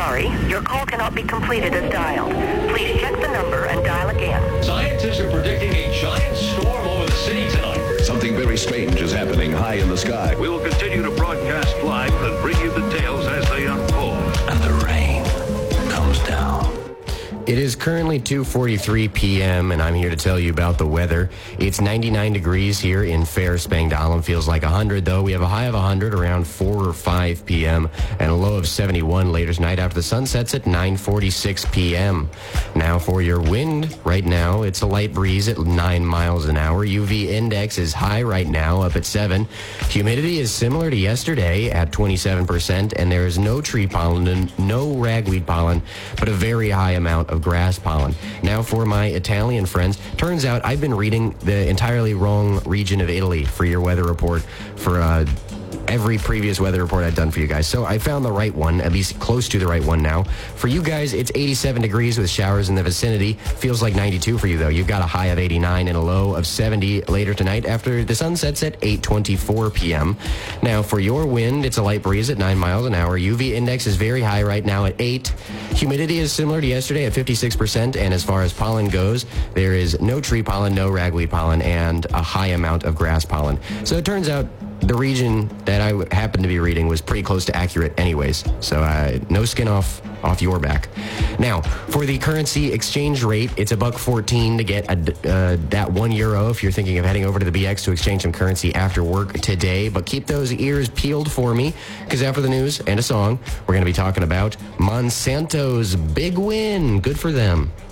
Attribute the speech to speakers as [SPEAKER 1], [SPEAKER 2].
[SPEAKER 1] sorry. Your call cannot be completed as dialed. Please check the number and dial again.
[SPEAKER 2] Scientists are predicting a giant storm over the city tonight.
[SPEAKER 3] Something very strange is happening high in the sky.
[SPEAKER 4] We will continue to broadcast live and bring you the tales as they unfold.
[SPEAKER 5] And the rain comes down.
[SPEAKER 6] It is currently 2:43 p.m., and I'm here to tell you about the weather. It's 99 degrees here in fair Spangdahlem. Feels like 100, though. We have a high of 100 around 4 or 5 p.m. and a low of 71 later tonight after the sun sets at 9:46 p.m. Now for your wind. Right now, it's a light breeze at 9 miles an hour. UV index is high right now, up at 7. Humidity is similar to yesterday at 27%, and there is no tree pollen and no ragweed pollen, but a very high amount of grass pollen. Now for my Italian friends. Turns out I've been reading the entirely wrong region of Italy for your weather report for every previous weather report I've done for you guys. So I found the right one, at least close to the right one now. For you guys, it's 87 degrees with showers in the vicinity. Feels like 92 for you, though. You've got a high of 89 and a low of 70 later tonight after the sun sets at 8:24 p.m. Now, for your wind, it's a light breeze at 9 miles an hour. UV index is very high right now at 8. Humidity is similar to yesterday at 56%, and as far as pollen goes, there is no tree pollen, no ragweed pollen, and a high amount of grass pollen. So it turns out the region that I happened to be reading was pretty close to accurate anyways. So no skin off your back. Now, for the currency exchange rate, it's $1.14 to get that €1 if you're thinking of heading over to the BX to exchange some currency after work today. But keep those ears peeled for me, because after the news and a song, we're going to be talking about Monsanto's big win. Good for them.